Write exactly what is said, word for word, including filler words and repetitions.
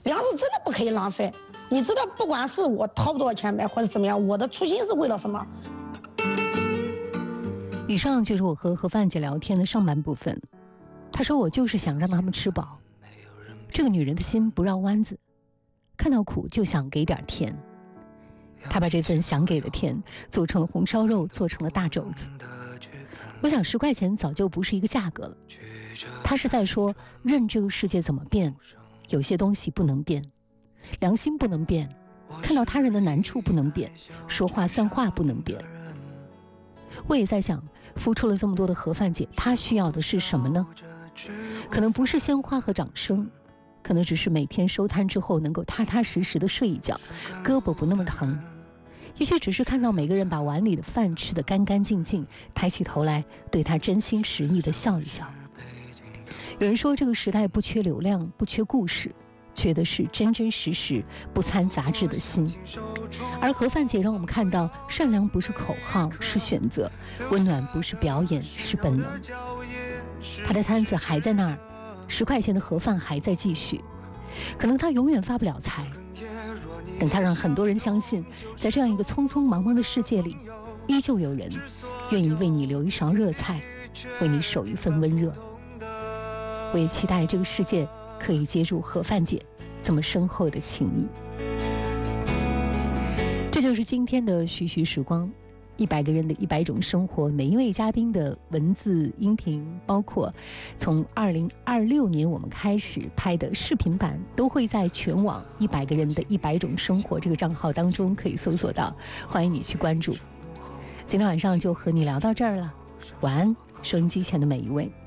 粮食真的不可以浪费。你知道，不管是我掏不多少钱买或者怎么样，我的初心是为了什么？ 以上就是我和何范姐聊天的上半部分。她说我就是想让他们吃饱。这个女人的心不绕弯子，看到苦就想给点甜。她把这份想给的甜做成了红烧肉，做成了大肘子。我想十块钱早就不是一个价格了。她是在说，任这个世界怎么变，有些东西不能变，良心不能变，看到他人的难处不能变，说话算话不能变。我也在想，付出了这么多的何范姐，她需要的是什么呢？可能不是鲜花和掌声，可能只是每天收摊之后能够踏踏实实的睡一觉，胳膊不那么疼。也许只是看到每个人把碗里的饭吃得干干净净，抬起头来对他真心实意的笑一笑。有人说，这个时代不缺流量，不缺故事，缺的是真真实实不掺杂质的心。而何范姐让我们看到，善良不是口号，是选择；温暖不是表演，是本能。她的摊子还在那儿，十块钱的盒饭还在继续。可能她永远发不了财，但她让很多人相信，在这样一个匆匆忙忙的世界里，依旧有人愿意为你留一勺热菜，为你守一份温热。我也期待这个世界可以接住何范姐这么深厚的情谊。这就是今天的徐徐时光，一百个人的一百种生活，每一位嘉宾的文字音频，包括从二零二六年我们开始拍的视频版，都会在全网一百个人的一百种生活这个账号当中可以搜索到，欢迎你去关注。今天晚上就和你聊到这儿了，晚安，收音机前的每一位。